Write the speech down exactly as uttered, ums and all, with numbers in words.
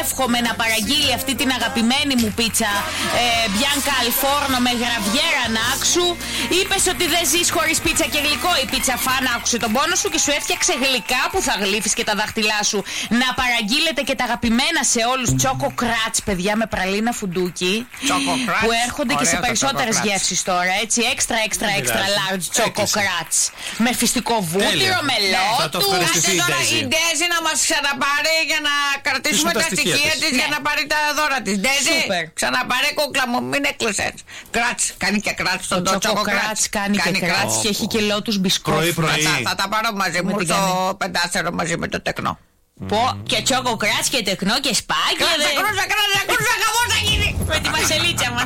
εύχομαι να παραγγείλει αυτή την αγαπημένη μου πίτσα ε, Bianca al forno με γραβιέρα ανάξου. Είπες ότι δεν ζεις χωρίς πίτσα και γλυκό. Η πίτσα φάνα άκουσε τον πόνο σου και σου έφτιαξε γλυκά που θα γλύφεις και τα δάχτυλά σου. Να παραγγείλετε και τα αγαπημένα σε όλους Choco Crats, παιδιά, με πραλίνα φουντούκι, που έρχονται και σε περισσότερες γεύσεις τώρα. Έτσι, extra extra extra large Choco Crats με φυστικό βούτυρο, μελότου. Η Ντέζη να μας ξαναπάρει για να κρατήσουμε τα στοιχεία της, για να πάρει τα δώρα της. Ντέζη, ξαναπάρε κούκλα μου, μην έκλεισες. Κράτς, κάνει και κράτς στον Choco Crats. Κάνει και κράτς και έχει και λότους μπισκόφι. Θα τα πάρω μαζί μου στο πεντάστερο μαζί με το τεκνό. Πω, και Choco Crats και τεκνό και σπάκι. Κράτσα, κρούσα, κράτσα, κρούσα, χαμός θα γίνει. Με τη μασελίτσα μας.